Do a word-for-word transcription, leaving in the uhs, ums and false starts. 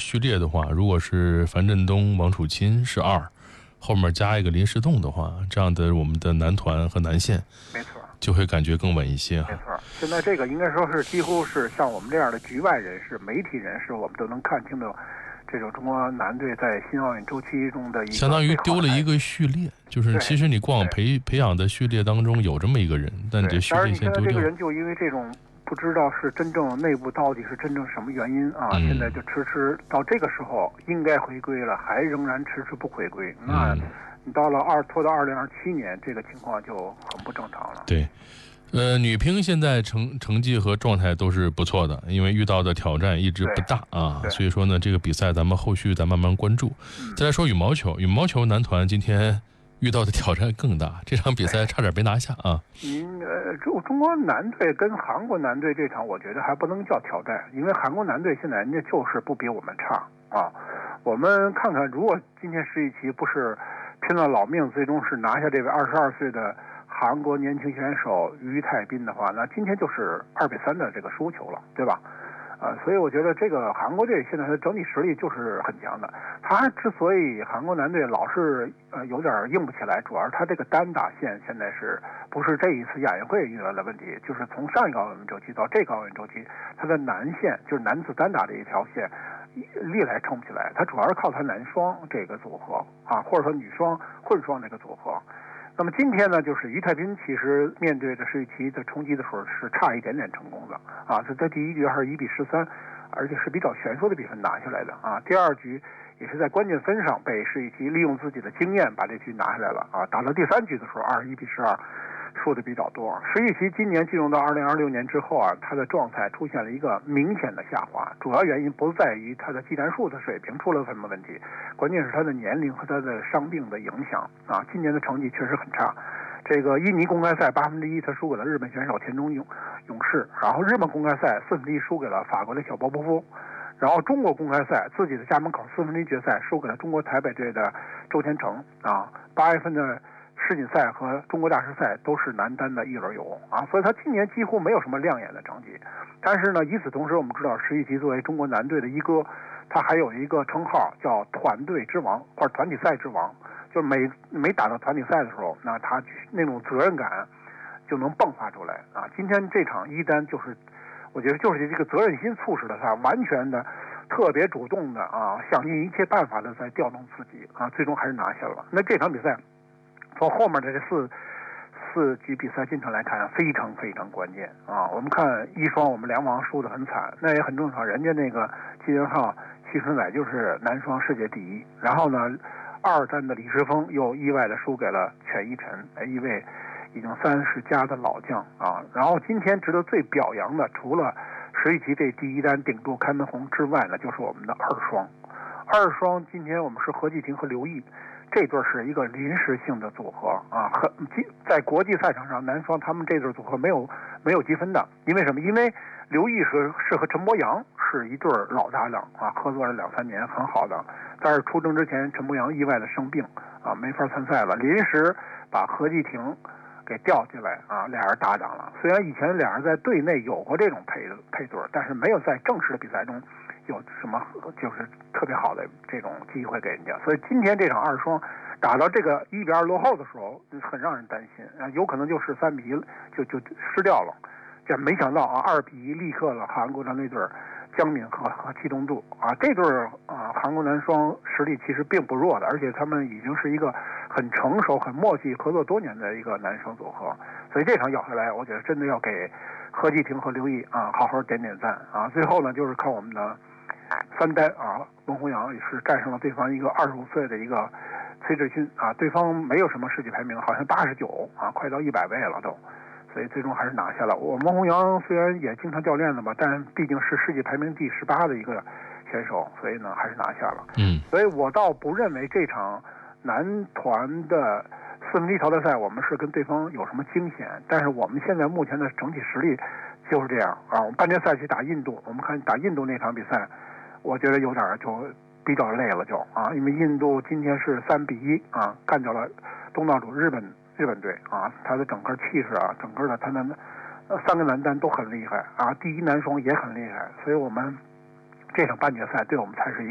序列的话，如果是樊振东、王楚钦是二，后面加一个林世栋的话，这样的我们的男团和男线， 没错， 就会感觉更稳一些哈。 没错，现在这个应该说是几乎是像我们这样的局外人士、媒体人士，我们都能看清的。这种中国男队在新奥运周期中的一个相当于丢了一个序列，就是其实你光培培养的序列当中有这么一个人，但你这序列先丢掉。 但是你现在这个人就因为这种不知道是真正内部到底是真正什么原因啊，嗯、现在就迟迟到这个时候应该回归了，还仍然迟迟不回归。那你到了二拖到二零二七年，这个情况就很不正常了。 对。呃，女乒现在成成绩和状态都是不错的，因为遇到的挑战一直不大啊，所以说呢，这个比赛咱们后续再慢慢关注。嗯、再来说羽毛球，羽毛球男团今天遇到的挑战更大，这场比赛差点没拿下啊。 您呃，中中国男队跟韩国男队这场，我觉得还不能叫挑战，因为韩国男队现在人家就是不比我们差啊。我们看看，如果今天施一奇不是拼了老命，最终是拿下这位二十二岁的韩国年轻选手于泰斌的话，那今天就是二比三的这个输球了，对吧？呃，所以我觉得这个韩国队现在的整体实力就是很强的。他之所以韩国男队老是呃有点硬不起来，主要是他这个单打线现在是不是这一次亚运会遇到的问题？就是从上一个奥运周期到这个奥运周期，他的男线就是男子单打这一条线历来撑不起来，他主要是靠他男双这个组合啊，或者说女双混双这个组合。那么今天呢，就是于泰斌其实面对着施一奇的冲击的时候是差一点点成功的啊，是在第一局还是一比十三，而且是比较悬殊的比分拿下来的啊。第二局也是在关键分上被施一奇利用自己的经验把这局拿下来了啊。打到第三局的时候，二十一比十二。输的比较多。施一奇今年进入到二零二六年之后啊，他的状态出现了一个明显的下滑，主要原因不在于他的技战术的水平出了什么问题，关键是他的年龄和他的伤病的影响啊。今年的成绩确实很差。这个印尼公开赛八分之一他输给了日本选手田中勇勇士，然后日本公开赛四分之一输给了法国的小波波夫，然后中国公开赛自己的家门口四分之一决赛输给了中国台北队的周天成啊，八月份的世锦赛和中国大师赛都是男单的一轮游啊，所以他今年几乎没有什么亮眼的成绩。但是呢，与此同时，我们知道施一奇作为中国男队的一哥，他还有一个称号叫团队之王或者团体赛之王，就是每每打到团体赛的时候，那他那种责任感就能迸发出来啊。今天这场一单就是，我觉得就是这个责任心促使了他完全的。特别主动的啊，想尽一切办法的在调动自己啊，最终还是拿下了。那这场比赛从后面的这四四局比赛进程来看，非常非常关键啊。我们看一双，我们两网输得很惨，那也很正常。人家那个金元浩、徐春载就是男双世界第一，然后呢，二战的李世峰又意外的输给了全一晨，一位已经三十加的老将啊。然后今天值得最表扬的，除了施一奇这第一单顶住开门红之外呢，就是我们的二双。二双今天我们是何继廷和刘毅，这对是一个临时性的组合啊，很在国际赛场上男双他们这对组合没有没有积分的，因为什么？因为刘毅是是和陈柏阳是一对老搭档啊，合作了两三年很好的，但是出征之前陈柏阳意外的生病啊，没法参赛了，临时把何继廷给调进来啊，俩人搭档了。虽然以前俩人在队内有过这种配配对，但是没有在正式的比赛中有什么就是特别好的这种机会给人家。所以今天这场二双打到这个一比二落后的时候，很让人担心啊，有可能就是三比一就就失掉了。这没想到啊，二比一力克了韩国的那对姜敏和和祁东柱啊，这对啊韩国男双实力其实并不弱的，而且他们已经是一个很成熟、很默契、合作多年的一个男双组合。所以这场咬下来，我觉得真的要给何继廷和刘毅啊好好点点赞啊。最后呢，就是靠我们的三单啊，文宏洋也是战胜了对方一个二十五岁的一个崔智勋啊，对方没有什么世界排名，好像八十九啊，快到一百位了都。所以最终还是拿下了。我孟宏洋虽然也经常掉链子吧，但毕竟是世界排名第十八的一个选手，所以呢还是拿下了。 嗯， 所以我倒不认为这场男团的四分之一淘汰赛我们是跟对方有什么惊险，但是我们现在目前的整体实力就是这样啊。我们半决赛去打印度，我们看打印度那场比赛，我觉得有点就比较累了就啊，因为印度今天是三比一啊干掉了东道主日本。日本队啊，他的整个气势啊，整个的他的呃三个男单都很厉害啊，第一男双也很厉害，所以我们这场半决赛对我们才是一